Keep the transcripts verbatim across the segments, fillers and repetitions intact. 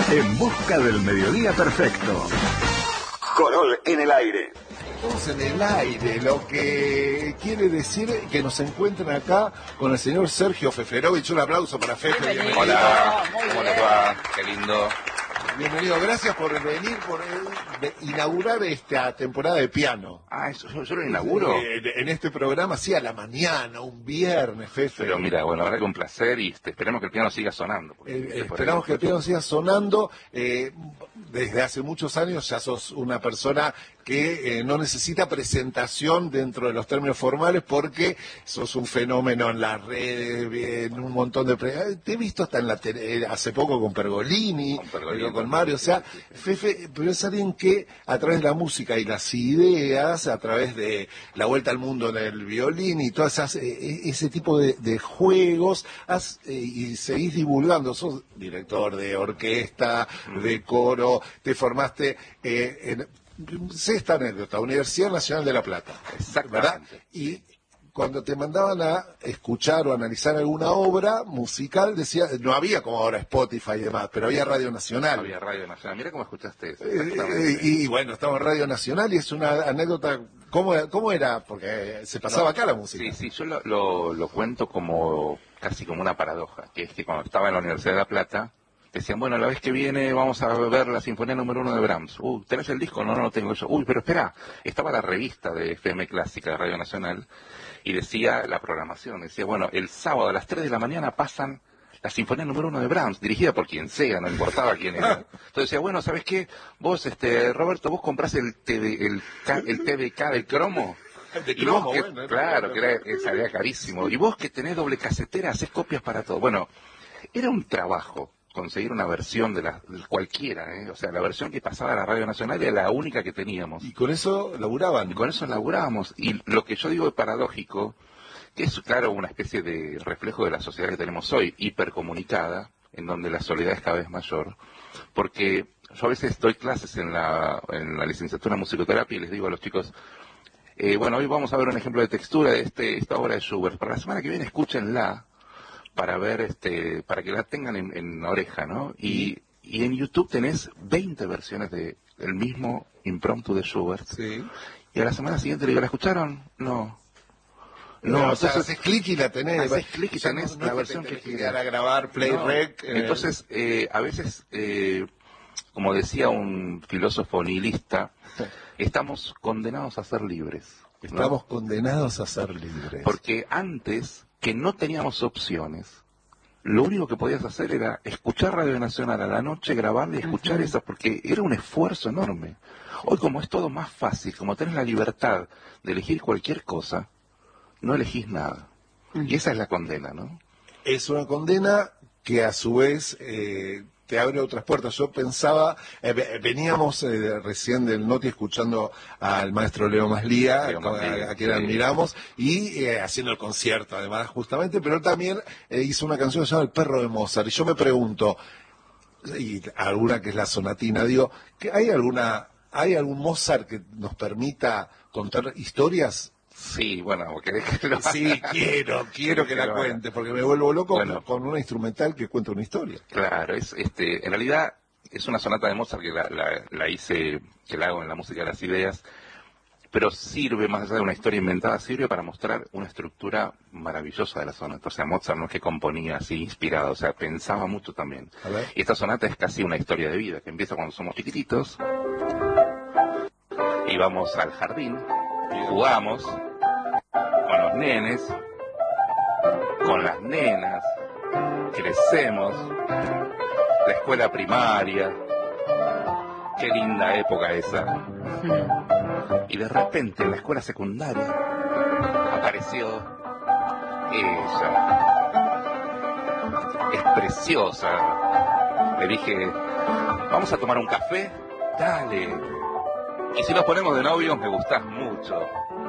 En busca del mediodía perfecto. Corol en el aire. Estamos en el aire, lo que quiere decir que nos encuentren acá con el señor Sergio Feferovich. Un aplauso para Fefe. Bienvenido. Hola, ¿cómo les va? Qué lindo. Bienvenido, gracias por venir, por eh, inaugurar esta temporada de piano. Ah, eso yo, yo lo inauguro. Eh, en este programa, sí, a la mañana, un viernes, Fefe. Pero mira, bueno, la verdad que un placer y este, esperemos que el piano siga sonando. Eh, esperamos que el piano siga sonando. Eh, desde hace muchos años ya sos una persona que eh, no necesita presentación dentro de los términos formales porque sos un fenómeno en las redes, en un montón de... Pre Te he visto hasta en la tele, hace poco con Pergolini, con, Pergolini, con Mario, o sea, Fefe, pero es alguien que a través de la música y las ideas, a través de la vuelta al mundo en el violín y todas esas, eh, ese tipo de, de juegos, has, eh, y seguís divulgando, sos director de orquesta, de coro, te formaste eh, en... Sé esta anécdota, Universidad Nacional de La Plata, ¿verdad? Y cuando te mandaban a escuchar o analizar alguna obra musical, decía, no había como ahora Spotify y demás, pero había Radio Nacional. Había Radio Nacional, mira cómo escuchaste eso. Eh, y, y bueno, estaba en Radio Nacional y es una anécdota, ¿cómo, cómo era? Porque se pasaba no, acá la música. Sí, sí, yo lo, lo, lo cuento como casi como una paradoja, que es que cuando estaba en la Universidad de La Plata, decían, bueno, la vez que viene vamos a ver la Sinfonía número uno de Brahms. Uy, ¿tenés el disco? No, no lo tengo yo. Uy, pero espera, estaba la revista de F M Clásica de Radio Nacional y decía la programación, decía, bueno, el sábado a las tres de la mañana pasan la Sinfonía número uno de Brahms, dirigida por quien sea, no importaba quién era. Entonces decía, bueno, ¿sabés qué? Vos, este, Roberto, vos comprás el T V, el, el T V K del cromo. De y cromo, vos que, bueno, claro, que era, salía carísimo. Y vos que tenés doble casetera, haces copias para todo. Bueno, era un trabajo conseguir una versión de la de cualquiera, ¿eh? O sea, la versión que pasaba a la Radio Nacional era la única que teníamos. Y con eso laburaban. Y con eso laburábamos. Y lo que yo digo es paradójico, que es, claro, una especie de reflejo de la sociedad que tenemos hoy, hipercomunicada, en donde la soledad es cada vez mayor, porque yo a veces doy clases en la, en la licenciatura en musicoterapia y les digo a los chicos, eh, bueno, hoy vamos a ver un ejemplo de textura de este, esta obra de Schubert. Para la semana que viene escúchenla, para ver, este, para que la tengan en, en oreja, ¿no? Y, y en YouTube tenés veinte versiones de el mismo impromptu de Schubert. Sí. Y a la semana siguiente le digo, ¿la escucharon? No. No, no entonces o sea, haces clic y la tenés. Haces clic y tenés no, no la versión que, que quieras a grabar, play no. rec. Eh. Entonces, eh, a veces, eh, como decía un filósofo nihilista, estamos condenados a ser libres. ¿No? Estamos condenados a ser libres. Porque antes, que no teníamos opciones, lo único que podías hacer era escuchar Radio Nacional a la noche, grabarla y escuchar uh-huh. esa, porque era un esfuerzo enorme. Hoy, como es todo más fácil, como tenés la libertad de elegir cualquier cosa, no elegís nada. Uh-huh. Y esa es la condena, ¿no? Es una condena que a su vez eh, te abre otras puertas. Yo pensaba, eh, veníamos eh, recién del Noti escuchando al maestro Leo Maslía, Leo Maslía a, a quien sí. admiramos, y eh, haciendo el concierto además justamente, pero él también eh, hizo una canción que se llama El perro de Mozart, y yo me pregunto, y alguna que es la sonatina, digo, ¿que ¿hay alguna, hay algún Mozart que nos permita contar historias? Sí, bueno, ¿querés que lo haga? Sí, quiero, quiero que, que la cuente, porque me vuelvo loco bueno, con una instrumental que cuenta una historia. Claro, es este, en realidad es una sonata de Mozart que la, la, la hice, que la hago en la música de las ideas, pero sirve, más allá de una historia inventada, sirve para mostrar una estructura maravillosa de la sonata. O sea, Mozart no es que componía así inspirado, o sea, pensaba mucho también. Y esta sonata es casi una historia de vida, que empieza cuando somos chiquititos, y vamos al jardín, jugamos con los nenes, con las nenas, crecemos, la escuela primaria, qué linda época esa. Y de repente en la escuela secundaria apareció ella. Es preciosa. Le dije, ¿vamos a tomar un café? Dale. Y si nos ponemos de novios, me gustás mucho.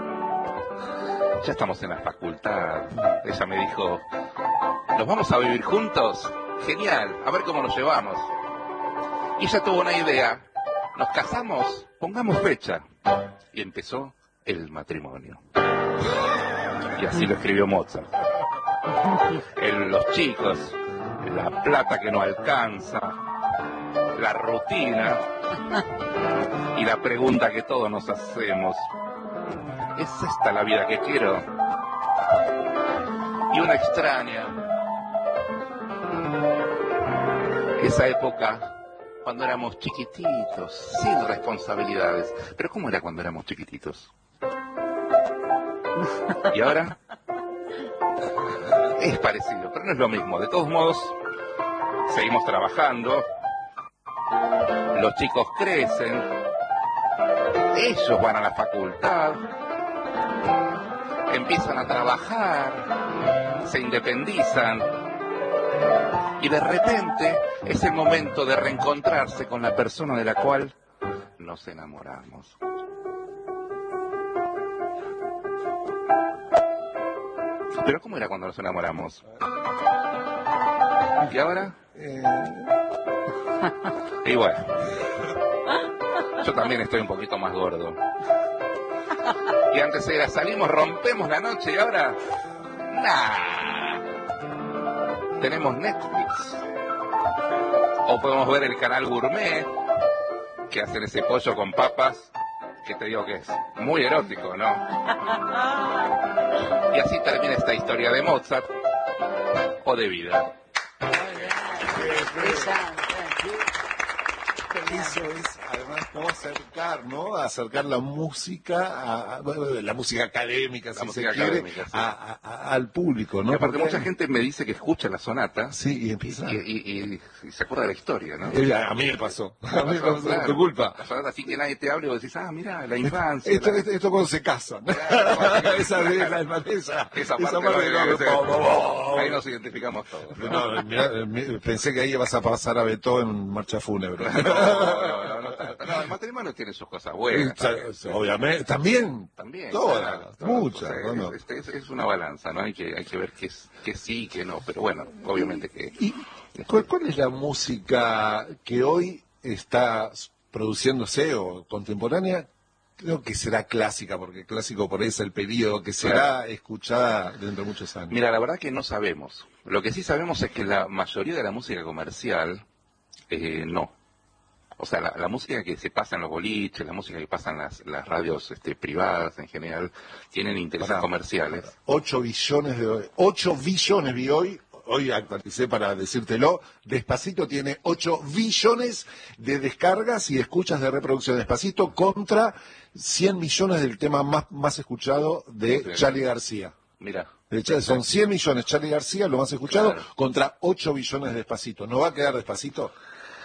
Ya estamos en la facultad. Ella me dijo, ¿nos vamos a vivir juntos? Genial, a ver cómo nos llevamos. Y ella tuvo una idea. ¿Nos casamos? Pongamos fecha. Y empezó el matrimonio. Y así lo escribió Mozart. El, los chicos, la plata que no alcanza, la rutina y la pregunta que todos nos hacemos, ¿es esta la vida que quiero? Y una extraña esa época cuando éramos chiquititos, sin responsabilidades. Pero ¿cómo era cuando éramos chiquititos? ¿Y ahora? Es parecido, pero no es lo mismo. De todos modos, seguimos trabajando, los chicos crecen, ellos van a la facultad, empiezan a trabajar, se independizan, y de repente es el momento de reencontrarse con la persona de la cual nos enamoramos. Pero ¿cómo era cuando nos enamoramos? ¿Y ahora? Eh... Y bueno, yo también estoy un poquito más gordo. Y antes era, salimos, rompemos la noche, y ahora, nah. Tenemos Netflix. O podemos ver el canal Gourmet, que hacen ese pollo con papas, que te digo que es muy erótico, ¿no? Y así termina esta historia de Mozart, o de vida. Eso es, además, cómo acercar, ¿no? Acercar la música, a, a, la música académica, La si música se quiere, académica, sí. a, a, al público, ¿no? Y aparte, Porque mucha gente me dice que escucha la sonata. Sí, y empieza. Y, y, y, y se acuerda de la historia, ¿no? Eh, A mí me pasó. A mí me pasó, Claro. tu culpa. La sonata, así que nadie te hable y vos decís, ah, mira, la infancia. Esto, la- esto, esto cuando se casan. Claro, esa de la esa, Esa parte, esa parte no, que- ese- oh, ahí nos identificamos todos. ¿no? No, mirá, mi- pensé que ahí vas a pasar a Beethoven en marcha fúnebre. No, no, no, no, tanto. No, el matrimonio tiene sus cosas buenas. Obviamente, también, También. todas, claro, muchas. o sea, ¿o no? es, es- es una balanza, ¿no? Hay que, hay que ver qué es, qué sí y qué no. Pero bueno, obviamente que... ¿Y cuál, cuál es la música que hoy está produciéndose o contemporánea? Creo que será clásica, porque clásico por ahí es el periodo que será Claro. escuchada dentro de muchos años. Mira, la verdad que no sabemos. Lo que sí sabemos es que la mayoría de la música comercial, eh, no. O sea, la, la música que se pasa en los boliches, la música que pasa en las, las radios este, privadas en general, tienen intereses Pará, comerciales. ocho billones de ocho billones vi hoy, hoy actualicé para decírtelo, Despacito tiene ocho billones de descargas y escuchas de reproducción. Despacito contra cien millones del tema más, más escuchado de Sí. Charly García. Mira, De hecho, son cien millones Charly García, lo más escuchado, Claro. contra ocho billones de Despacito. ¿No va a quedar Despacito?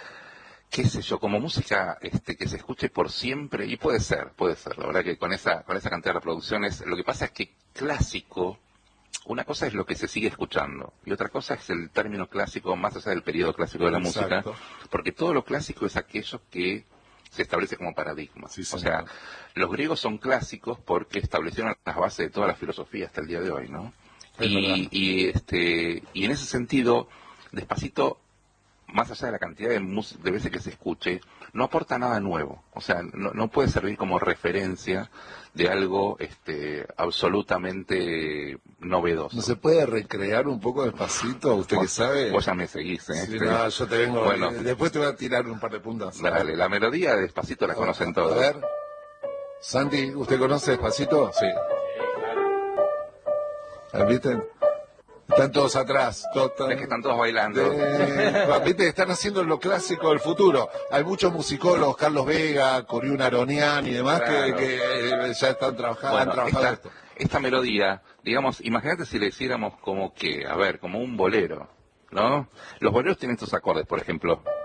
qué sé yo, como música este, que se escuche por siempre, y puede ser, puede ser, la verdad que con esa, con esa cantidad de reproducciones, lo que pasa es que clásico, una cosa es lo que se sigue escuchando, y otra cosa es el término clásico, más allá del periodo clásico de la Exacto. música, porque todo lo clásico es aquello que se establece como paradigma. Sí, o señor. sea, los griegos son clásicos porque establecieron las bases de toda la filosofía hasta el día de hoy, ¿no? Es Y, verdad. y, este, y en ese sentido, Despacito, más allá de la cantidad de, mus- de veces que se escuche, no aporta nada nuevo. O sea, no, no puede servir como referencia de algo este, absolutamente novedoso. ¿No se puede recrear un poco Despacito? ¿Usted que Vos- sabe? Vos ya me seguís, ¿eh? Sí, Este, no, yo te vengo. Bueno. eh, Después te voy a tirar un par de puntas. Dale, la melodía de Despacito la conocen A todos. ver. Santi, ¿usted conoce Despacito? Sí. ¿Viste? Están todos atrás. Todos, Es que están todos bailando. Eh, ¿viste? Están haciendo lo clásico del futuro. Hay muchos musicólogos, Carlos Vega, Coriún Aronian y demás, Claro. que, que, eh, ya están trabajando, Bueno, han trabajado esta, esto. esta melodía, digamos, imagínate si le hiciéramos como que, a ver, como un bolero, ¿no? Los boleros tienen estos acordes, por ejemplo.